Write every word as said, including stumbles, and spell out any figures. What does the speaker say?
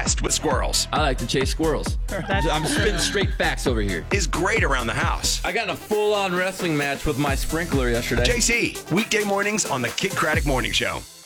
best with squirrels. I like to chase squirrels. I'm spitting straight facts over here. Is great around the house. I got in a full-on wrestling match with my sprinkler yesterday. J C, weekday mornings on the Kid Craddock Morning Show.